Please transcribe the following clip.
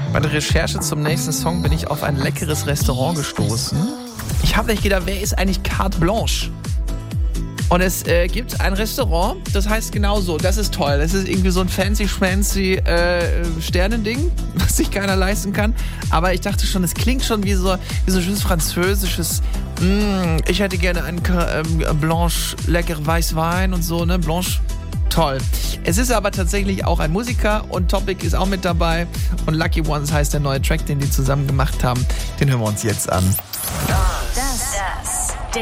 Bei der Recherche zum nächsten Song bin ich auf ein leckeres Restaurant gestoßen. Ich habe nicht gedacht, wer ist eigentlich Carte Blanche? Und es gibt ein Restaurant, das heißt genauso. Das ist toll. Das ist irgendwie so ein fancy-schmancy Sternending, was sich keiner leisten kann. Aber ich dachte schon, es klingt schon wie so schönes französisches. Ich hätte gerne einen Blanche, lecker Weißwein und so, ne? Blanche. Toll. Es ist aber tatsächlich auch ein Musiker und Topic ist auch mit dabei. Und Lucky Ones heißt der neue Track, den die zusammen gemacht haben. Den hören wir uns jetzt an. Das